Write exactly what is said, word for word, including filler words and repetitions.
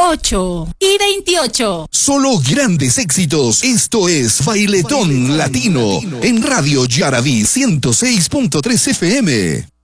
ocho y veintiocho. Solo grandes éxitos. Esto es Bailetón, Bailetón Latino, Latino en Radio Yaraví ciento seis punto tres F M.